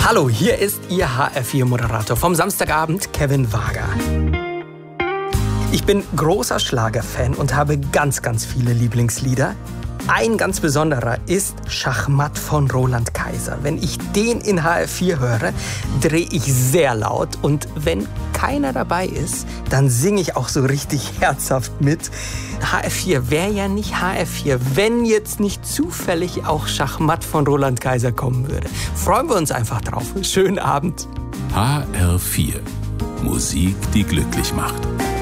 Hallo, hier ist Ihr HR4-Moderator vom Samstagabend, Kevin Wager. Ich bin großer Schlagerfan und habe ganz viele Lieblingslieder. Ein ganz besonderer ist Schachmatt von Roland Kaiser. Wenn ich den in HR4 höre, drehe ich sehr laut. Und wenn keiner dabei ist, dann singe ich auch so richtig herzhaft mit. HR4 wäre ja nicht HR4, wenn jetzt nicht zufällig auch Schachmatt von Roland Kaiser kommen würde. Freuen wir uns einfach drauf. Schönen Abend. HR4. Musik, die glücklich macht.